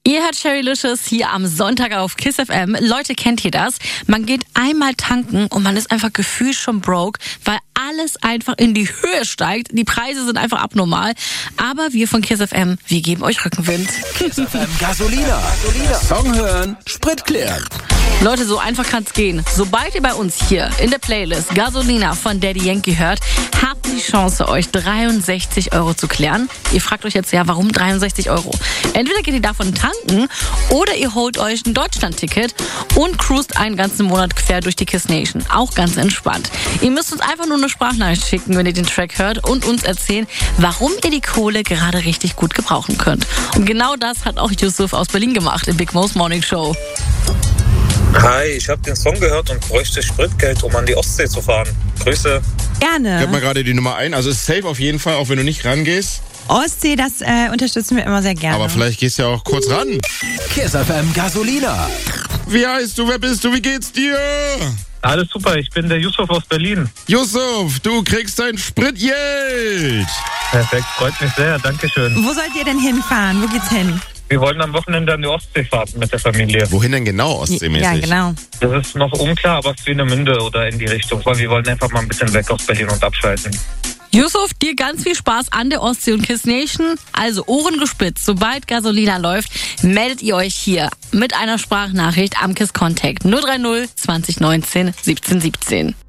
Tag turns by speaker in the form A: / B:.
A: Ihr hört Sherrylicious hier am Sonntag auf KISS FM. Leute, kennt ihr das? Man geht einmal tanken und man ist einfach gefühlt schon broke, weil alles einfach in die Höhe steigt. Die Preise sind einfach abnormal. Aber wir von KISS FM, wir geben euch Rückenwind.
B: KISS FM Gasolina. Song hören, Sprit klären.
A: Leute, so einfach kann's gehen. Sobald ihr bei uns hier in der Playlist Gasolina von Daddy Yankee hört, habt ihr die Chance, euch 63 € zu klären. Ihr fragt euch jetzt, ja, warum 63 €? Entweder geht ihr davon tanken oder ihr holt euch ein Deutschland-Ticket und cruist einen ganzen Monat quer durch die KISS Nation. Auch ganz entspannt. Ihr müsst uns einfach nur eine Sprachnachricht schicken, wenn ihr den Track hört und uns erzählen, warum ihr die Kohle gerade richtig gut gebrauchen könnt. Und genau das hat auch Yusuf aus Berlin gemacht in Big Mo's Morning Show.
C: Hi, ich habe den Song gehört und bräuchte Spritgeld, um an die Ostsee zu fahren. Grüße.
D: Gerne.
E: Gib mal gerade die Nummer ein. Also ist safe auf jeden Fall, auch wenn du nicht rangehst.
D: Ostsee, das unterstützen wir immer sehr gerne.
E: Aber vielleicht gehst du ja auch kurz ran.
B: KISS FM Gasolina.
E: Wie heißt du, wer bist du, wie geht's dir?
C: Alles super, ich bin der Yusuf aus Berlin.
E: Yusuf, du kriegst dein Spritgeld.
C: Perfekt, freut mich sehr, dankeschön.
D: Wo sollt ihr denn hinfahren? Wo geht's hin?
C: Wir wollen am Wochenende an die Ostsee fahren mit der Familie.
E: Wohin denn genau, ostseemäßig?
D: Ja, genau.
C: Das ist noch unklar, aber Swinemünde oder in die Richtung, weil wir wollen einfach mal ein bisschen weg aus Berlin und abschalten.
A: Yusuf, dir ganz viel Spaß an der Ostsee und KISS Nation. Also Ohren gespitzt, sobald Gasolina läuft, meldet ihr euch hier mit einer Sprachnachricht am KISS Contact 030 2019 17 17.